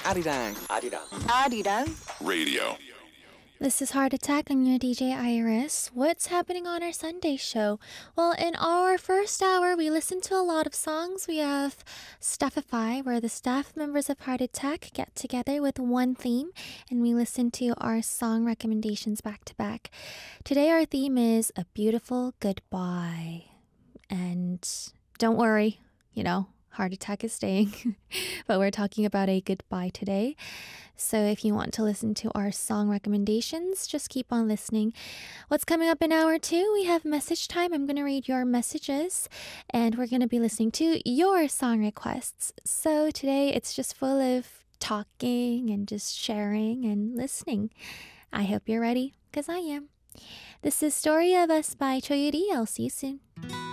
아리랑 아리랑 radio. This is Heart Attack. I'm your DJ Iris. What's happening on our Sunday show? Well, in our first hour, we listened to a lot of songs. We have Staffify, where the staff members of Heart Attack get together with one theme, and we listen to our song recommendations back to back. Today, our theme is A Beautiful Goodbye. And don't worry, Heart Attack is staying, but we're talking about a goodbye today. So if you want to listen to our song recommendations, just keep on listening. What's coming up in hour 2? We have message time. I'm going to read your messages, and we're going to be listening to your song requests. So today it's just full of talking and just sharing and listening. I hope you're ready, because I am. This is Story of Us by Choyuri. I'll see you soon.